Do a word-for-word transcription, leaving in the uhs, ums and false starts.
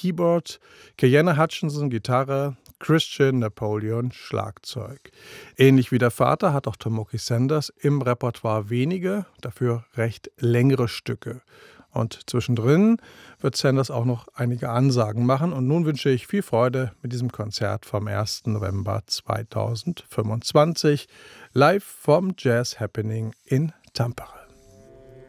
Keyboard, Kiana Hutchinson Gitarre, Christian Napoleon Schlagzeug. Ähnlich wie der Vater hat auch Tomoki Sanders im Repertoire wenige, dafür recht längere Stücke. Und zwischendrin wird Sanders auch noch einige Ansagen machen. Und nun wünsche ich viel Freude mit diesem Konzert vom ersten November zweitausendfünfundzwanzig, live vom Jazz Happening in Tampere.